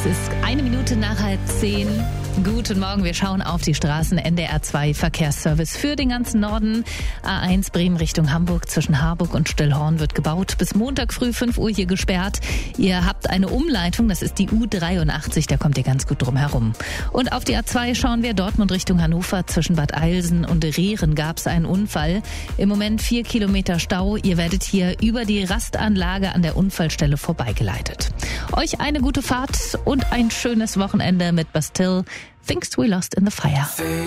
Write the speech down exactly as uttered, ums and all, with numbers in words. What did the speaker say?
Es ist eine Minute nach halb zehn. Guten Morgen, wir schauen auf die Straßen. N D R zwei Verkehrsservice für den ganzen Norden. A eins Bremen Richtung Hamburg zwischen Harburg und Stillhorn wird gebaut. Bis Montag früh fünf Uhr hier gesperrt. Ihr habt eine Umleitung, das ist die U dreiundachtzig, da kommt ihr ganz gut drum herum. Und auf die A zwei schauen wir Dortmund Richtung Hannover. Zwischen Bad Eilsen und Rehren gab es einen Unfall. Im Moment vier Kilometer Stau. Ihr werdet hier über die Rastanlage an der Unfallstelle vorbeigeleitet. Euch eine gute Fahrt und ein schönes Wochenende mit Bastille. Things We Lost in the Fire.